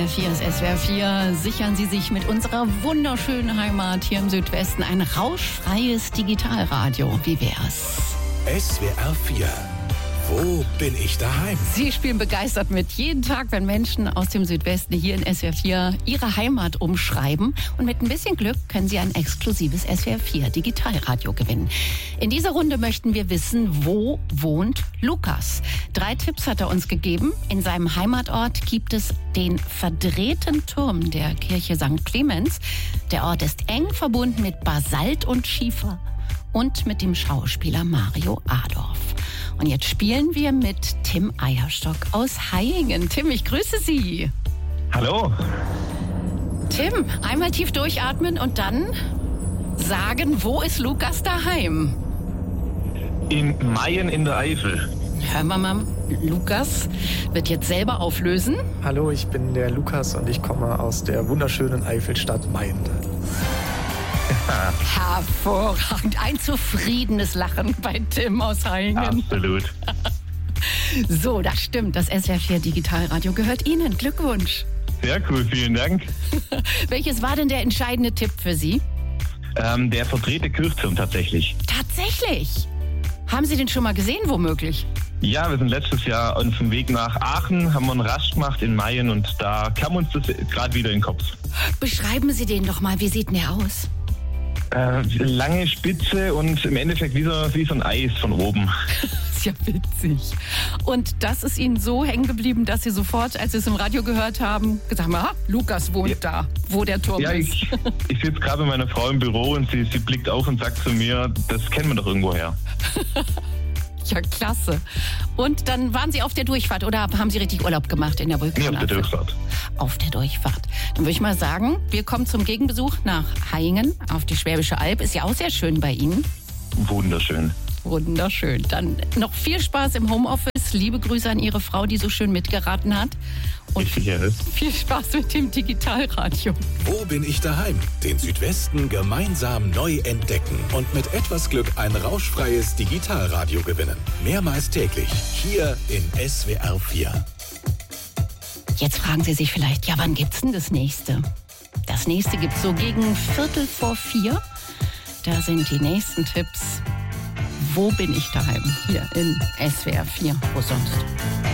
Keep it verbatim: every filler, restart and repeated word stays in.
Hier ist S W R vier. Sichern Sie sich mit unserer wunderschönen Heimat hier im Südwesten ein rauschfreies Digitalradio. Wie wär's? S W R vier. Wo bin ich daheim? Sie spielen begeistert mit. Jeden Tag, wenn Menschen aus dem Südwesten hier in S W R vier ihre Heimat umschreiben. Und mit ein bisschen Glück können Sie ein exklusives S W R vier Digitalradio gewinnen. In dieser Runde möchten wir wissen, wo wohnt Lukas? Drei Tipps hat er uns gegeben. In seinem Heimatort gibt es den verdrehten Turm der Kirche Sankt Clemens. Der Ort ist eng verbunden mit Basalt und Schiefer und mit dem Schauspieler Mario Adorf. Und jetzt spielen wir mit Tim Eierstock aus Hayingen. Tim, ich grüße Sie. Hallo. Tim, einmal tief durchatmen und dann sagen, wo ist Lukas daheim? In Mayen in der Eifel. Hören wir mal, Lukas wird jetzt selber auflösen. Hallo, ich bin der Lukas und ich komme aus der wunderschönen Eifelstadt Mayen. Hervorragend. Ein zufriedenes Lachen bei Tim aus Hayingen. Absolut. So, das stimmt. Das S W R vier Digitalradio gehört Ihnen. Glückwunsch. Sehr cool, vielen Dank. Welches war denn der entscheidende Tipp für Sie? Ähm, der verdrehte Kirchturm tatsächlich. Tatsächlich? Haben Sie den schon mal gesehen, womöglich? Ja, wir sind letztes Jahr auf dem Weg nach Aachen, haben wir einen Rast gemacht in Mayen und da kam uns das gerade wieder in den Kopf. Beschreiben Sie den doch mal. Wie sieht denn der aus? Äh, lange Spitze und im Endeffekt wie so, wie so ein Eis von oben. Ist ja witzig. Und das ist Ihnen so hängen geblieben, dass Sie sofort, als Sie es im Radio gehört haben, gesagt haben, aha, Lukas wohnt ja da, wo der Turm ja, ist. Ich, ich sitze gerade bei meiner Frau im Büro und sie, sie blickt auf und sagt zu mir, das kennen wir doch irgendwo her. Ja, klasse. Und dann waren Sie auf der Durchfahrt oder haben Sie richtig Urlaub gemacht in der Vulkanache? Nee, auf der Durchfahrt. Auf der Durchfahrt. Dann würde ich mal sagen, wir kommen zum Gegenbesuch nach Hayingen auf die Schwäbische Alb. Ist ja auch sehr schön bei Ihnen. Wunderschön. Wunderschön. Dann noch viel Spaß im Homeoffice. Liebe Grüße an Ihre Frau, die so schön mitgeraten hat. Und viel Spaß mit dem Digitalradio. Wo bin ich daheim? Den Südwesten gemeinsam neu entdecken und mit etwas Glück ein rauschfreies Digitalradio gewinnen. Mehrmals täglich hier in S W R vier. Jetzt fragen Sie sich vielleicht, ja, wann gibt's denn das nächste? Das nächste gibt's so gegen Viertel vor vier. Da sind die nächsten Tipps. Wo bin ich daheim? Hier in S W R vier. Wo sonst?